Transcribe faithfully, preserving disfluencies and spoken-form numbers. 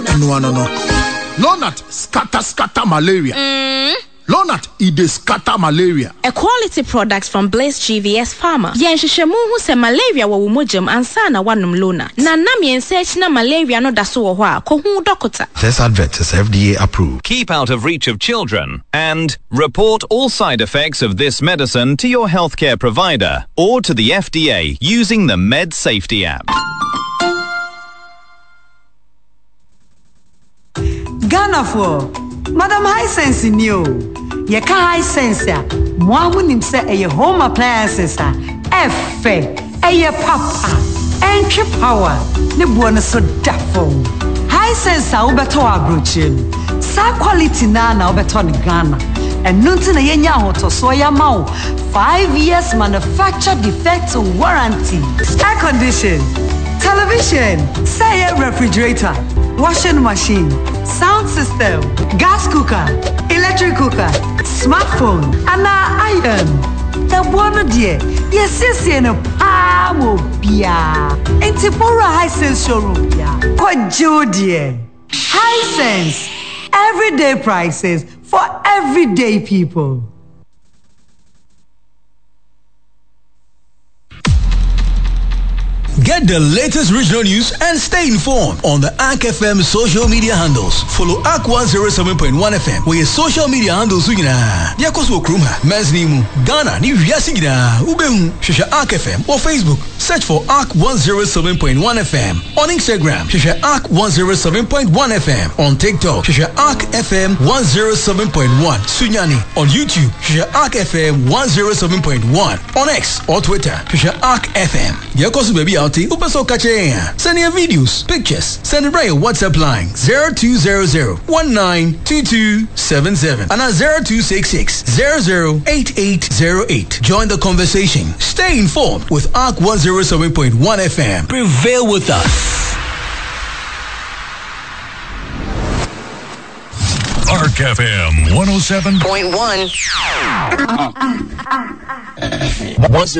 no no no. Lonat scatter scatter malaria. Mm. Lonat ide scatter malaria. A quality product from Blaze G V S Pharma. Yen hwehwemu hu se malaria wo womojam ansa na wanum Lonat. Na nam yen search na malaria no da so wo ho a ko hu doctor. This advert is F D A approved. Keep out of reach of children and report all side effects of this medicine to your healthcare provider or to the F D A using the Med Safety app. Ghana for Madam High Sense in you. Ye ka high sense ya. Mwamu nimse eye home appliances a. Efe. Eye papa. Entry power. Ne buwana so dafo. High sense a ubeto abrochim. Sa quality na na ubeto ni Ghana. And nunti na yenya hoto so ya mau. Five years manufacture defect warranty. Air condition. Television. Say a refrigerator. Washing machine, sound system, gas cooker, electric cooker, smartphone, and iron. The one dear, yes, yes, in a power bia. And Tipora High Sense showroom bia. Quite dear. High Sense, everyday prices for everyday people. Get the latest regional news and stay informed on the A K F M social media handles. Follow A K one oh seven point one F M. Where your social media handles are gonna. Diakoso Kruma, Men's Nimu, Ghana, New Yasigina, Ubehu, Shisha A K F M or Facebook. Search for A K one oh seven point one F M. On Instagram, Shisha A K one oh seven point one F M. On TikTok, Shisha A K F M one oh seven point one. Sunyani. On YouTube, Shisha A K F M one oh seven point one. On X or Twitter, Shisha A K F M. Diakoso baby out. Upaso kache. Send your videos, pictures. Send it by your WhatsApp line zero two zero zero one nine two two seven seven and at zero two six six zero zero eight eight zero eight. Join the conversation. Stay informed with A K one oh seven point one F M. Prevail with us. A K F M one oh seven point one.